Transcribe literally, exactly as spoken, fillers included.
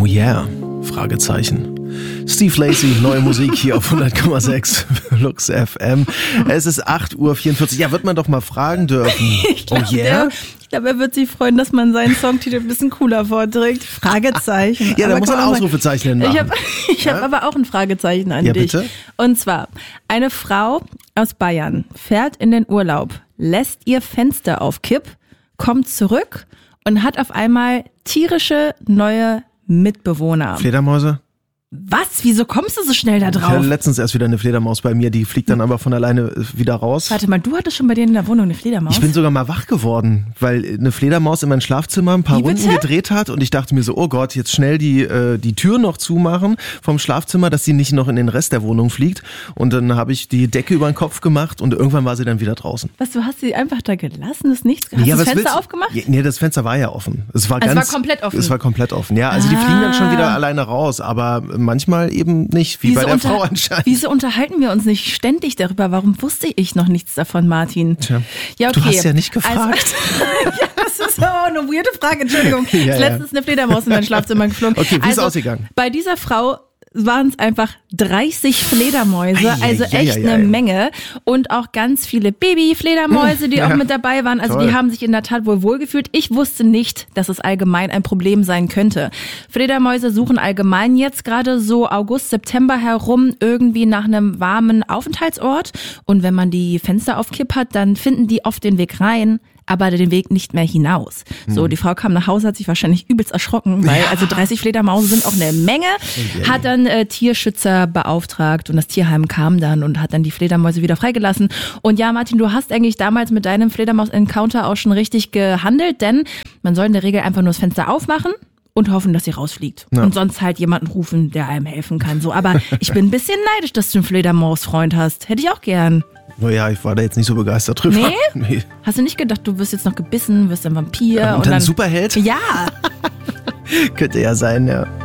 Oh yeah, Fragezeichen. Steve Lacy, neue Musik hier auf hundert Komma sechs Lux F M. Es ist acht Uhr vierundvierzig. Ja, wird man doch mal fragen dürfen. Ich glaub, oh yeah? Der, ich glaube, er wird sich freuen, dass man seinen Songtitel ein bisschen cooler vorträgt. Fragezeichen. Ja, da aber muss man Ausrufezeichen machen. Ich habe ich ja? hab aber auch ein Fragezeichen an ja, dich. Bitte? Und zwar, eine Frau aus Bayern fährt in den Urlaub, lässt ihr Fenster auf Kipp, kommt zurück und hat auf einmal tierische neue Mitbewohner. Fledermäuse? Was? Wieso kommst du so schnell da Ich drauf? hatte letztens erst wieder eine Fledermaus bei mir, die fliegt dann aber von alleine wieder raus. Warte mal, du hattest schon bei dir in der Wohnung eine Fledermaus? Ich bin sogar mal wach geworden, weil eine Fledermaus in mein Schlafzimmer ein paar Wie Runden bitte? gedreht hat und ich dachte mir so, oh Gott, jetzt schnell die äh, die Tür noch zumachen vom Schlafzimmer, dass sie nicht noch in den Rest der Wohnung fliegt. Und dann habe ich die Decke über den Kopf gemacht und irgendwann war sie dann wieder draußen. Was, du hast sie einfach da gelassen, ist nichts? Hast Ja, du was das Fenster willst du? aufgemacht? Ja, nee, das Fenster war ja offen. Es war Also ganz, es war komplett offen? Es war komplett offen, ja. Also die Ah. fliegen dann schon wieder alleine raus, aber manchmal eben nicht, wie Wieso bei der unter- Frau anscheinend. Wieso unterhalten wir uns nicht ständig darüber? Warum wusste ich noch nichts davon, Martin? Tja, ja, okay. du hast ja nicht gefragt. Also, ja, das ist aber auch eine weirde Frage, Entschuldigung. Ja, ist ja. letztens eine Fledermaus in mein Schlafzimmer geflogen. Okay, wie ist also, ausgegangen? Bei dieser Frau waren es einfach dreißig Fledermäuse, Ei, ei, also ei, echt ei, eine ei. Menge und auch ganz viele Baby-Fledermäuse, die Ja, auch mit dabei waren. Also toll. die haben sich in der Tat wohl wohlgefühlt. Ich wusste nicht, dass es allgemein ein Problem sein könnte. Fledermäuse suchen allgemein jetzt gerade so August, September herum irgendwie nach einem warmen Aufenthaltsort und wenn man die Fenster auf Kipp hat, dann finden die oft den Weg rein, aber den Weg nicht mehr hinaus. So, die Frau kam nach Hause, hat sich wahrscheinlich übelst erschrocken, weil also dreißig Fledermausen sind auch eine Menge, hat dann äh, Tierschützer beauftragt und das Tierheim kam dann und hat dann die Fledermäuse wieder freigelassen. Und ja, Martin, du hast eigentlich damals mit deinem Fledermaus-Encounter auch schon richtig gehandelt, denn man soll in der Regel einfach nur das Fenster aufmachen und hoffen, dass sie rausfliegt. Ja. Und sonst halt jemanden rufen, der einem helfen kann. So, aber ich bin ein bisschen neidisch, dass du einen Fledermaus-Freund hast. Hätte ich auch gern. Naja, ich war da jetzt nicht so begeistert drüber. Nee? nee. Hast du nicht gedacht, du wirst jetzt noch gebissen, wirst ein Vampir Und, und dann dann Superheld? Ja. Könnte ja sein, ja.